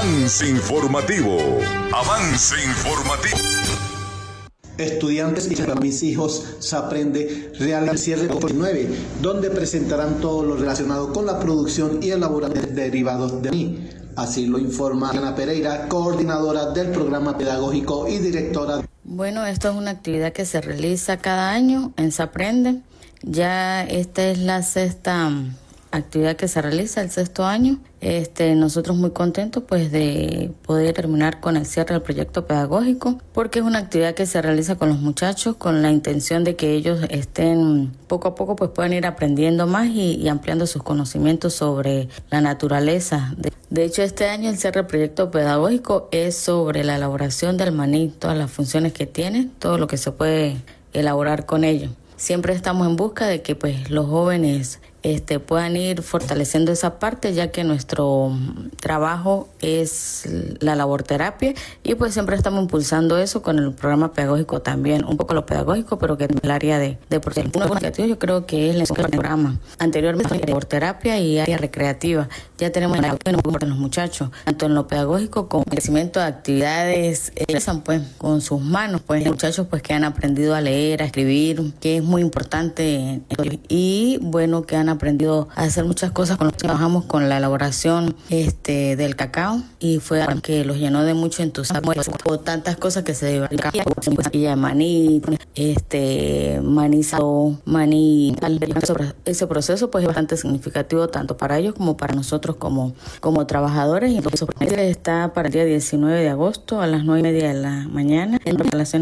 Avance informativo. Avance informativo. Estudiantes y para mis hijos se aprende real el cierre 9, donde presentarán todo lo relacionado con la producción y elaboración de derivados de maní. Así lo informa Ana Pereira, coordinadora del programa pedagógico y directora. Bueno, esto es una actividad que se realiza cada año en Se Aprende. Ya esta es la sexta actividad que se realiza, el sexto año. Nosotros muy contentos pues de poder terminar con el cierre del proyecto pedagógico, porque es una actividad que se realiza con los muchachos con la intención de que ellos estén poco a poco pues puedan ir aprendiendo más y ampliando sus conocimientos sobre la naturaleza. De hecho, este año el cierre del proyecto pedagógico es sobre la elaboración del maní, todas las funciones que tiene, todo lo que se puede elaborar con ello. Siempre estamos en busca de que pues los jóvenes puedan ir fortaleciendo esa parte, ya que nuestro trabajo es la laborterapia y pues siempre estamos impulsando eso con el programa pedagógico también, un poco lo pedagógico, pero que en el área de deporte. Uno de los objetivos yo creo que es el programa. Anteriormente laborterapia y área recreativa. Ya tenemos en los muchachos, tanto en lo pedagógico como el crecimiento de actividades pues con sus manos, pues los muchachos pues que han aprendido a leer, a escribir, que es muy importante, y bueno, que han aprendido a hacer muchas cosas con los que trabajamos con la elaboración del cacao, y fue algo que los llenó de mucho entusiasmo por tantas cosas que se divertían, de maní, manizado, maní. Ese proceso pues es bastante significativo tanto para ellos como para nosotros como trabajadores, y entonces está para el día 19 de agosto a las 9:30 de la mañana en relación